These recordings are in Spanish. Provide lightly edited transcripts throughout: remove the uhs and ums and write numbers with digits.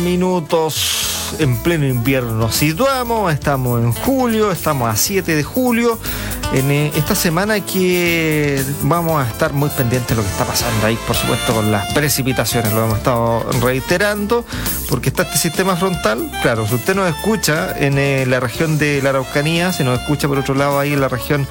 Minutos en pleno invierno nos situamos, estamos en julio, estamos a 7 de julio, en esta semana que vamos a estar muy pendientes de lo que está pasando ahí, por supuesto, con las precipitaciones, lo hemos estado reiterando, porque está este sistema frontal. Claro, si usted nos escucha en la región de la Araucanía, si nos escucha por otro lado ahí en la región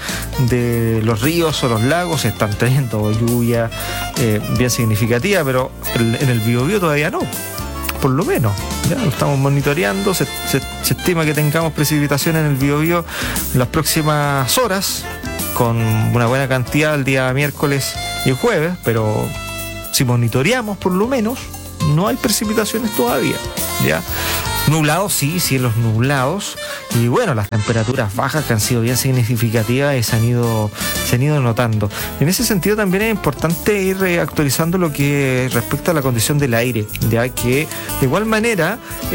de los ríos o los lagos, están teniendo lluvia bien significativa, pero en el Biobío todavía no. Por lo menos, ya lo estamos monitoreando, se estima que tengamos precipitación en el Biobío en las próximas horas, con una buena cantidad el día miércoles y el jueves, pero si monitoreamos por lo menos, no hay precipitaciones todavía, ¿ya? Nublados, sí, cielos nublados, y bueno, las temperaturas bajas que han sido bien significativas y se han ido notando. En ese sentido también es importante ir actualizando lo que respecta a la condición del aire, ya que de igual manera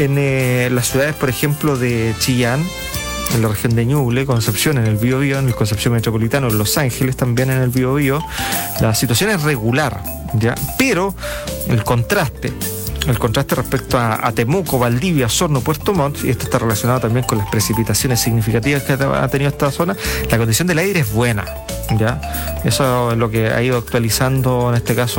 en las ciudades, por ejemplo, de Chillán, en la región de Ñuble, Concepción en el Biobío, en el Concepción Metropolitano, en Los Ángeles también en el Biobío, la situación es regular, ¿ya? Pero el contraste respecto a Temuco, Valdivia, Osorno, Puerto Montt, y esto está relacionado también con las precipitaciones significativas que ha tenido esta zona, la condición del aire es buena, ¿ya? Eso es lo que ha ido actualizando en este caso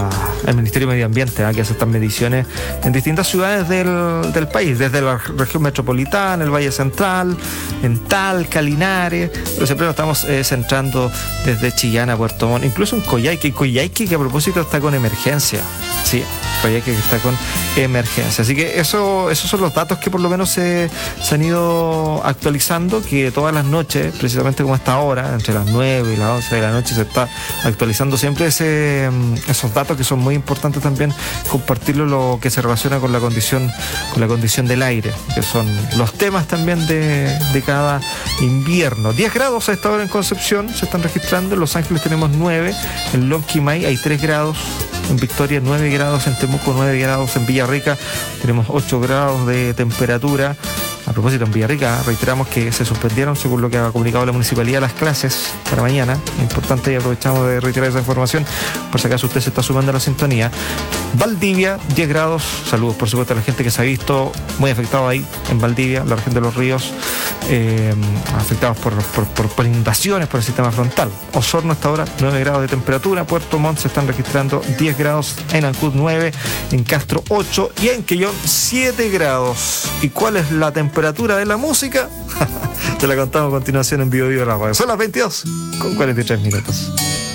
el Ministerio de Medio Ambiente, que hace estas mediciones en distintas ciudades del país, desde la región metropolitana, el Valle Central, en Talca, Linares, pero siempre nos estamos centrando desde Chillán a Puerto Montt, incluso en Coyhaique, que a propósito está con emergencia, ¿sí? Coyhaique que está con emergencia. Así que esos son los datos que por lo menos se han ido actualizando, que todas las noches, precisamente como esta hora, entre las 9 y las 11 de la noche, se está actualizando siempre esos datos que son muy importantes también compartirlo, lo que se relaciona con la condición del aire, que son los temas también de cada invierno. 10 grados a esta hora en Concepción se están registrando, en Los Ángeles tenemos 9, en Lonquimay hay 3 grados, en Victoria 9 grados, en Temuco 9 grados, en Villarrica tenemos 8 grados de temperatura. A propósito, en Villarrica reiteramos que se suspendieron, según lo que ha comunicado la municipalidad, las clases para mañana. Importante, y aprovechamos de reiterar esa información por si acaso usted se está sumando a la sintonía. Valdivia, 10 grados. Saludos, por supuesto, a la gente que se ha visto muy afectado ahí en Valdivia, la región de los ríos, afectados por inundaciones, por el sistema frontal. Osorno hasta ahora 9 grados de temperatura. Puerto Montt se están registrando 10 grados, en Ancud 9, en Castro 8 y en Quellón 7 grados. ¿Y cuál es la temperatura de la música? Te la contamos a continuación en Biobío Radio. Son las 22:43.